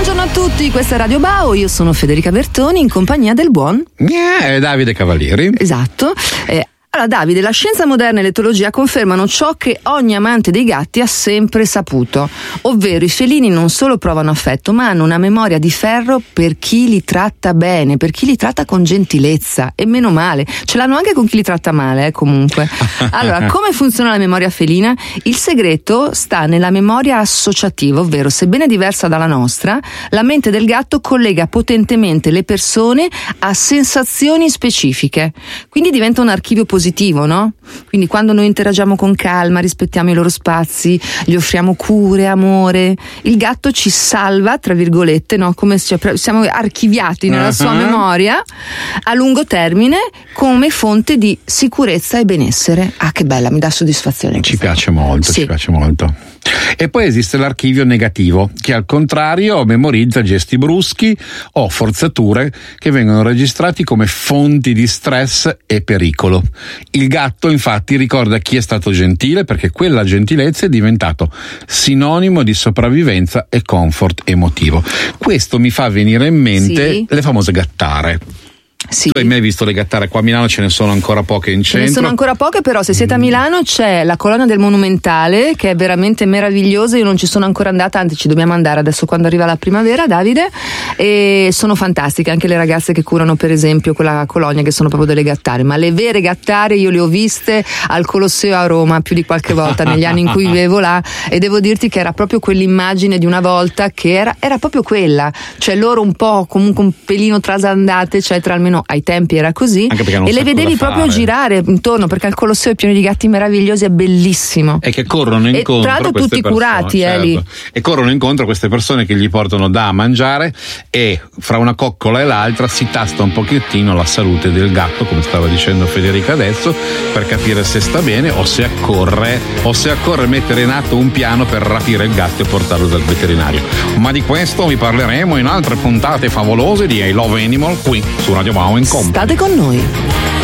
Buongiorno a tutti, questa è Radio Bao, io sono Federica Bertoni in compagnia del buon Davide Cavalieri. Esatto. Allora Davide, la scienza moderna e l'etologia confermano ciò che ogni amante dei gatti ha sempre saputo, ovvero i felini non solo provano affetto, ma hanno una memoria di ferro per chi li tratta bene, per chi li tratta con gentilezza, e meno male, ce l'hanno anche con chi li tratta male, comunque. Allora, come funziona la memoria felina? Il segreto sta nella memoria associativa, ovvero sebbene diversa dalla nostra, la mente del gatto collega potentemente le persone a sensazioni specifiche, quindi diventa un archivio positivo, no? Quindi quando noi interagiamo con calma, rispettiamo i loro spazi, gli offriamo cure, amore, il gatto ci salva, tra virgolette, no? Come siamo archiviati nella sua memoria a lungo termine come fonte di sicurezza e benessere. Ah, che bella, mi dà soddisfazione. Ci piace molto, sì. Ci piace molto. E poi esiste l'archivio negativo, che al contrario memorizza gesti bruschi o forzature che vengono registrati come fonti di stress e pericolo. Il gatto infatti ricorda chi è stato gentile, perché quella gentilezza è diventato sinonimo di sopravvivenza e comfort emotivo. Questo mi fa venire in mente le famose gattare. Sì. Tu hai mai visto le gattare? Qua a Milano ce ne sono ancora poche in centro. Ce ne sono ancora poche, però se siete a Milano c'è la colonna del Monumentale, che è veramente meravigliosa. Io non ci sono ancora andata, anzi ci dobbiamo andare adesso quando arriva la primavera, Davide, e sono fantastiche anche le ragazze che curano per esempio quella colonia, che sono proprio delle gattare, ma le vere gattare io le ho viste al Colosseo a Roma più di qualche volta negli anni in cui vivevo là, e devo dirti che era proprio quell'immagine di una volta, che era proprio quella, cioè loro un po' comunque un pelino trasandate, eccetera, almeno ai tempi era così, e le vedevi proprio girare intorno, perché il Colosseo è pieno di gatti meravigliosi, è bellissimo, e che corrono incontro, e tra l'altro tutti persone, curati, certo. Lì, e corrono incontro a queste persone che gli portano da mangiare, e fra una coccola e l'altra si tasta un pochettino la salute del gatto, come stava dicendo Federica adesso, per capire se sta bene o se occorre mettere in atto un piano per rapire il gatto e portarlo dal veterinario. Ma di questo vi parleremo in altre puntate favolose di I Love Animal qui su Radio Bao in Company. State con noi.